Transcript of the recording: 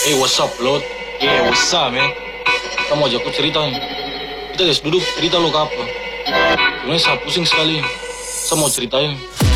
Hey, what's up, Lot? Yeah, what's up, man? Kita mau ajak aku cerita nih. Kita guys duduk cerita lo ke apa? Sebenarnya saya pusing sekali. Saya mau ceritain.